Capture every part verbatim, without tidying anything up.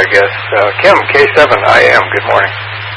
guess. Uh, Kim, K seven I M, good morning.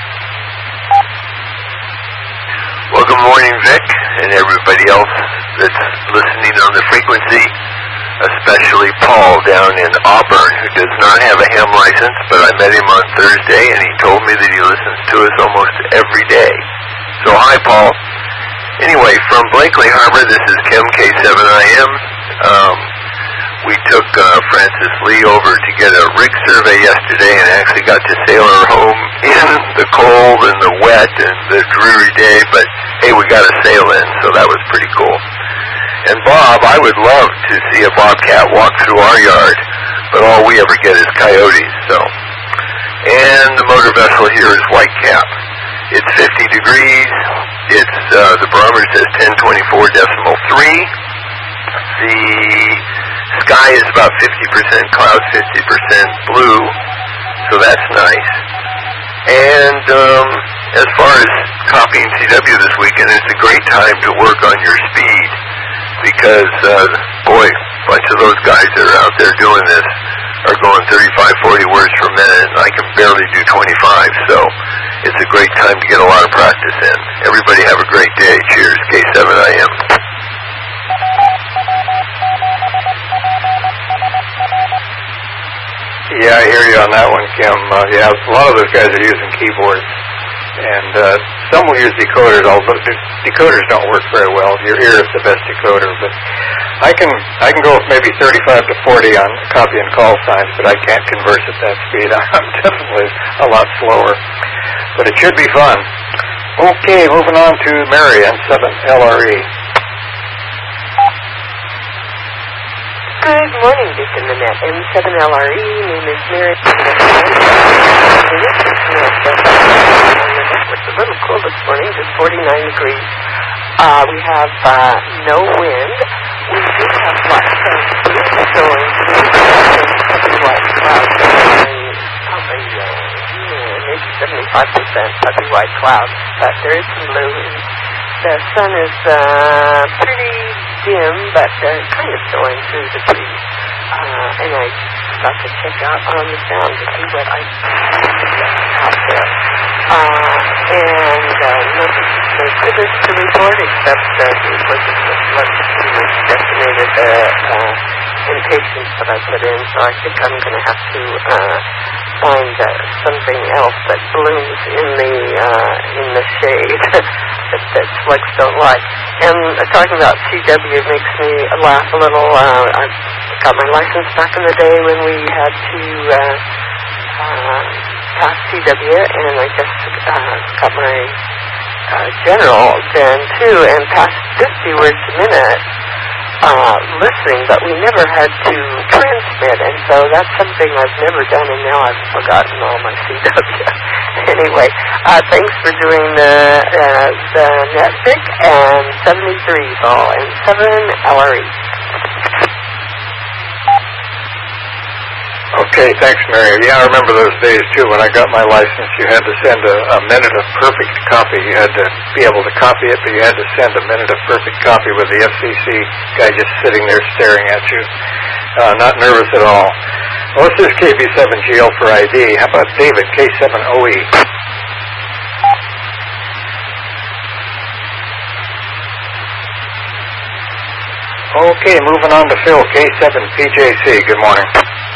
Well, good morning, Vic, and everybody else that's listening on the frequency, especially Paul down in Auburn, who does not have a ham license, but I met him on Thursday, and he told me that he listens to us almost every day. So, hi, Paul. Anyway, from Blakely Harbor, this is Kim, K seven I M. Um, we took uh, Francis Lee over to get a rig survey yesterday and actually got to sail her home in the cold and the wet and the dreary day, but hey, we got a sail in, so that was pretty cool. And Bob, I would love to see a bobcat walk through our yard, but all we ever get is coyotes, so. And the motor vessel here is Whitecap. It's fifty degrees. It's, uh, the barometer says ten twenty-four decimal three. The sky is about fifty percent cloud, fifty percent blue, so that's nice. And um, as far as copying C W this weekend, it's a great time to work on your speed because, uh, boy, a bunch of those guys that are out there doing this are going thirty-five, forty words per minute, and I can barely do twenty-five, so it's a great time to get a lot of practice in. Everybody have a great day. Cheers, K seven I M. Yeah, I hear you on that one, Kim. Uh, yeah, a lot of those guys are using keyboards, and uh, some will use decoders, although the decoders don't work very well. Your ear is the best decoder, but I can I can go with maybe thirty-five to forty on copy and call signs, but I can't converse at that speed. I'm definitely a lot slower, but it should be fun. Okay, moving on to Mary, N seven L R E. Good morning, Vic and Lynette. N seven L R E, name is Mary. It's a little cool this morning, just forty-nine degrees. Uh, we have uh, no wind. We do have lots of blue showing, blue white clouds, probably uh, maybe seventy-five percent puffy white clouds, but there is some blue. The sun is uh, pretty dim, but uh, kind of showing through the trees. Uh, and I got to check out on the sound to see what I out there. Uh, and uh, no visitors to report, except uh, it was a decimated uh, uh, inpatients that I put in, so I think I'm going to have to uh, find uh, something else that blooms in the uh, in the shade that, that slugs don't like. And uh, talking about C W makes me laugh a little. Uh, I got my license back in the day when we had to uh, uh, pass C W, and I just uh, got my uh, general then too, and passed fifty words a minute. Uh, listening, but we never had to transmit, and so that's something I've never done, and now I've forgotten all my C W. Anyway, uh, thanks for doing the, uh, the Netflix and seventy-three ball and seven L R E. Okay, thanks, Mary. Yeah, I remember those days, too. When I got my license, you had to send a, a minute of perfect copy. You had to be able to copy it, but you had to send a minute of perfect copy with the F C C guy just sitting there staring at you. Uh, not nervous at all. Well, this is K B seven G L for I D. How about David, K seven O E? Okay, moving on to Phil, K seven P J C. Good morning.